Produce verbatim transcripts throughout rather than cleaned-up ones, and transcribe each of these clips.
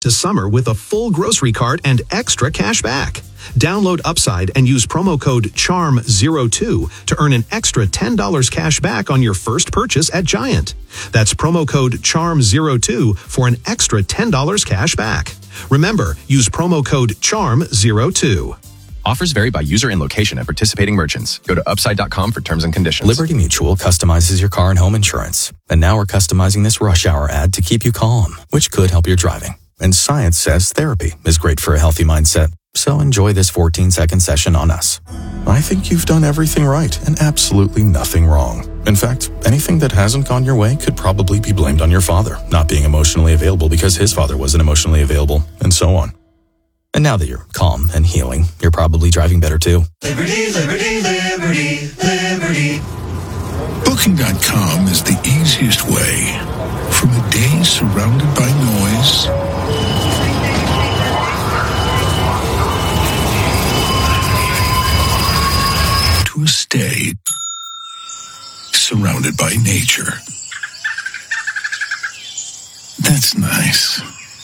into summer with a full grocery cart and extra cash back. Download Upside and use promo code charm zero two to earn an extra ten dollars cash back on your first purchase at Giant. That's promo code charm zero two for an extra ten dollars cash back. Remember, use promo code charm zero two. Offers vary by user and location at participating merchants. Go to upside dot com for terms and conditions. Liberty Mutual customizes your car and home insurance. And now we're customizing this rush hour ad to keep you calm, which could help your driving. And science says therapy is great for a healthy mindset. So enjoy this fourteen-second session on us. I think you've done everything right and absolutely nothing wrong. In fact, anything that hasn't gone your way could probably be blamed on your father, not being emotionally available because his father wasn't emotionally available, and so on. And now that you're calm and healing, you're probably driving better too. Liberty, liberty, liberty, liberty. Booking dot com is the easiest way from a day surrounded by noise to a stay surrounded by nature. That's nice.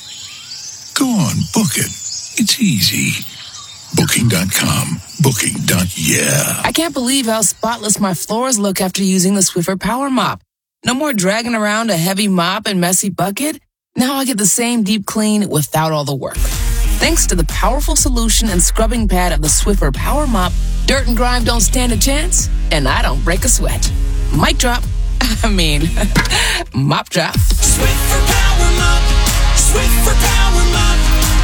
Go on, book it. It's easy. Booking dot com. Booking. Yeah. I can't believe how spotless my floors look after using the Swiffer Power Mop. No more dragging around a heavy mop and messy bucket. Now I get the same deep clean without all the work. Thanks to the powerful solution and scrubbing pad of the Swiffer Power Mop, dirt and grime don't stand a chance, and I don't break a sweat. Mic drop. I mean, mop drop. Swiffer Power Mop. Swiffer Power Mop.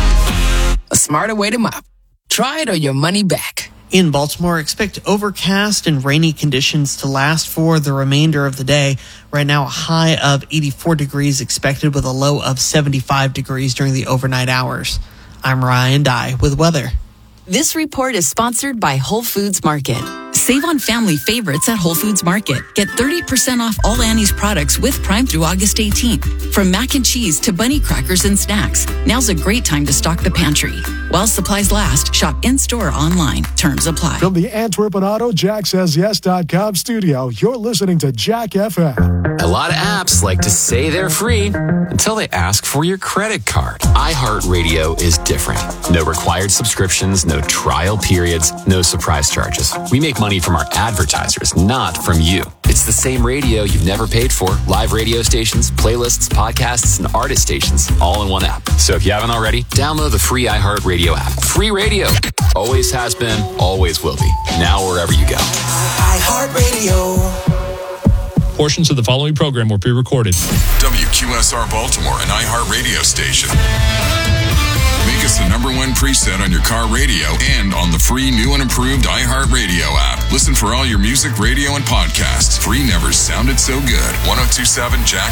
A smarter way to mop. Try it or your money back. In Baltimore, expect overcast and rainy conditions to last for the remainder of the day. Right now, a high of eighty-four degrees expected with a low of seventy-five degrees during the overnight hours. I'm Ryan Dye with weather. This report is sponsored by Whole Foods Market. Save on family favorites at Whole Foods Market. Get thirty percent off all Annie's products with Prime through August eighteenth. From mac and cheese to bunny crackers and snacks, now's a great time to stock the pantry. While supplies last, shop in-store or online. Terms apply. From the Antwerp and Auto Jack Says Yes dot com studio, you're listening to Jack F M. A lot of apps like to say they're free until they ask for your credit card. iHeartRadio is different. No required subscriptions, no trial periods, no surprise charges. We make money from our advertisers, not from you. It's the same radio you've never paid for. Live radio stations, playlists, podcasts, and artist stations, all in one app. So if you haven't already, download the free iHeartRadio app. Free radio. Always has been, always will be. Now wherever you go. iHeartRadio. Portions of the following program were pre-recorded. W Q S R Baltimore, an iHeartRadio station. Make us the number one preset on your car radio and on the free new and improved iHeartRadio app. Listen for all your music, radio, and podcasts. Free never sounded so good. ten twenty-seven Jack